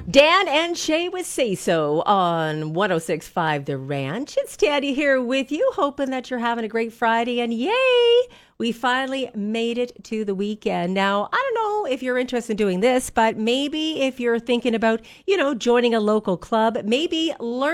Dan and Shay with Say So on 1065 The Ranch. It's Teddy here with you, hoping that you're having a great Friday. And yay, we finally made it to the weekend. Now, I don't know if you're interested in doing this, but maybe if you're thinking about, joining a local club, maybe learn